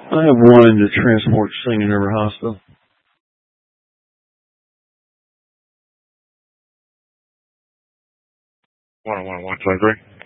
I have one in the transport Singing River Hospital. 101-123.